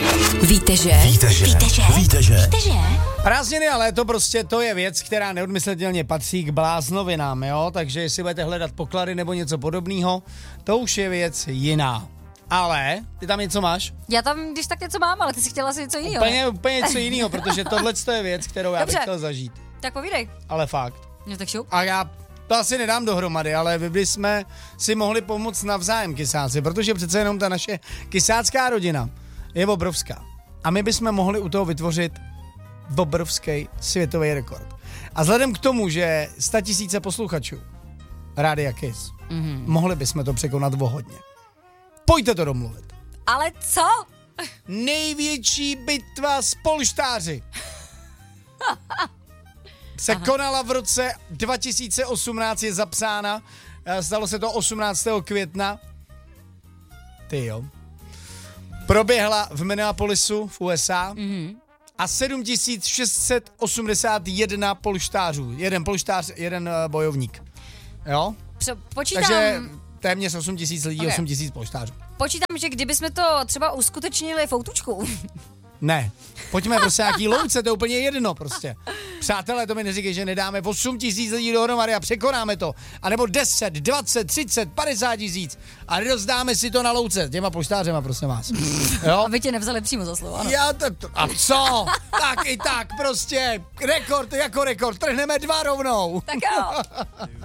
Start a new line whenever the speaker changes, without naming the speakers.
Víte, že?
Prázdniny a léto prostě to je věc, která neodmyslitelně patří k bláznovinám, jo? Takže jestli budete hledat poklady nebo něco podobného, to už je věc jiná. Ale ty tam něco máš?
Já tam, když tak něco mám, ale ty si chtěla si něco jiného.
Úplně něco jiného, protože tohle je věc, kterou já bych chtěl zažít.
Tak povídej.
Ale fakt.
No tak šup.
A já to asi nedám dohromady, ale vy bychom si mohli pomoct navzájem, kysáci, protože přece jenom ta naše kysácká rodina je obrovská. A my bychom mohli u toho vytvořit obrovský světový rekord. A vzhledem k tomu, že 100 000 posluchačů Rádia Kiss, mohli bychom to překonat o hodně. Pojďte to domluvit.
Ale co?
Největší bitva s polštáři se konala v roce 2018, je zapsána. Stalo se to 18. května. Ty jo. Proběhla v Minneapolisu v USA a 7681 polštářů. Jeden polštář, jeden bojovník. Jo?
Počítám...
Takže téměř 8 000 lidí,
Okay.
8 000 polštářů.
Počítám, že kdybychom to třeba uskutečnili foutučku.
Ne, pojďme prostě nějaký louce, to je úplně jedno prostě. Přátelé, to mi neříkej, že nedáme 8 000 lidí dohromady a překonáme to. A nebo 10, 20, 30, 50 000 a rozdáme si to na louce těma polštářema, prosím vás. Jo?
Aby tě nevzali přímo za slovo, ano.
A co? Tak i tak prostě. Rekord jako rekord. Trhneme 2 rovnou.
Tak jo.